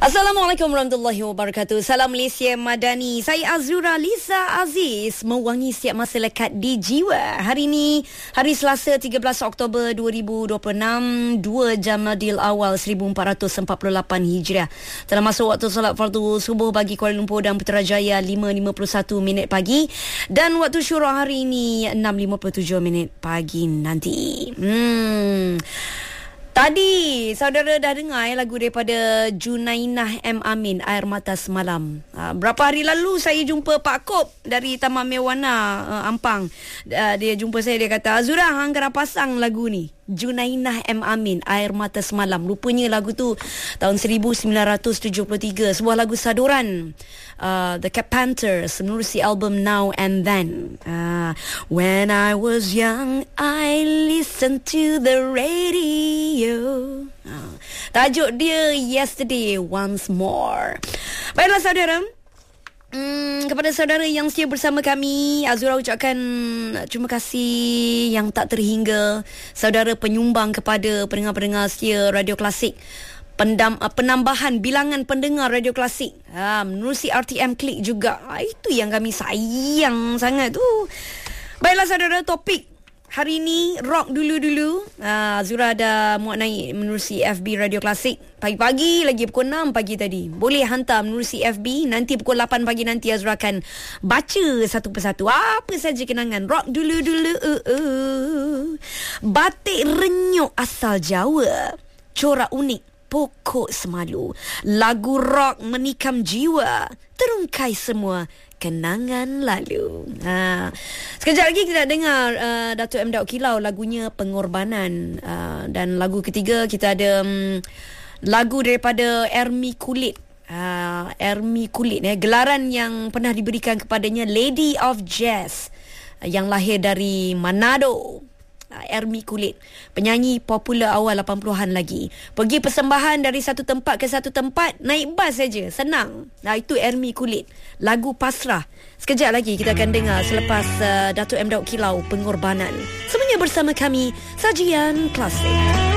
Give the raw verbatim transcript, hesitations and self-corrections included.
Assalamualaikum warahmatullahi wabarakatuh. Salam Malaysia Madani. Saya Azura Liza Aziz, mewangi setiap masa lekat di jiwa. Hari ini hari Selasa tiga belas Oktober dua ribu dua puluh enam, dua Jamadil Awal seribu empat ratus empat puluh lapan Hijriah. Telah masuk waktu solat fardu subuh bagi Kuala Lumpur dan Putrajaya lima lima puluh satu minit pagi, dan waktu syuruk hari ini enam lima puluh tujuh minit pagi nanti. Hmm Tadi saudara dah dengar ya, lagu daripada Junainah M. Amin, Air Mata Semalam. Ha, berapa hari lalu saya jumpa Pak Kop dari Taman Mewana uh, Ampang. Uh, dia jumpa saya, dia kata, Azura, hang kena pasang lagu ni, Junainah M. Amin, Air Mata Semalam. Rupanya lagu tu tahun seribu sembilan ratus tujuh puluh tiga, sebuah lagu saduran uh, The Carpenters menerusi album Now and Then. uh, When I was young, I listened to the radio. uh, Tajuk dia Yesterday Once More. Baiklah saudara, Hmm, kepada saudara yang setia bersama kami, Azura ucapkan terima kasih yang tak terhingga. Saudara penyumbang kepada pendengar-pendengar setia Radio Klasik, Pendam, penambahan bilangan pendengar Radio Klasik ha, menerusi R T M Klik juga. ha, Itu yang kami sayang sangat tu. Baiklah saudara, topik hari ini rock dulu-dulu. uh, Azura dah muat naik menerusi F B Radio Klasik pagi-pagi, lagi pukul enam pagi tadi. Boleh hantar menerusi F B. Nanti pukul lapan pagi nanti Azura akan baca satu persatu apa saja kenangan rock dulu-dulu. uh, uh. Batik renyuk asal Jawa, corak unik pokok semalu, lagu rock menikam jiwa, terungkai semua kenangan lalu. Ha. Sekejap lagi kita nak dengar uh, Datuk M. Daud Kilau, lagunya Pengorbanan. Uh, dan lagu ketiga kita ada um, lagu daripada Ermi Kulit. Uh, Ermi Kulit, eh, gelaran yang pernah diberikan kepadanya Lady of Jazz, uh, yang lahir dari Manado. Ermi Kulit, penyanyi popular awal lapan puluhan lagi. Pergi persembahan dari satu tempat ke satu tempat, naik bas saja, senang. Nah, itu Ermi Kulit, lagu Pasrah. Sekejap lagi kita akan dengar selepas uh, Datuk M. Daud Kilau, Pengorbanan. Semuanya bersama kami, Sajian Klasik.